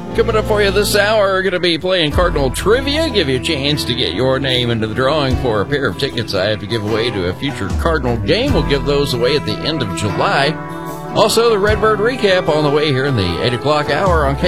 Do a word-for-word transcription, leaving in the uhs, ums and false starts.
Coming up for you this hour, we're going to be playing Cardinal Trivia. Give you a chance to get your name into the drawing for a pair of tickets I have to give away to a future Cardinal game. We'll give those away at the end of July. Also, the Redbird recap on the way here in the eight o'clock hour on K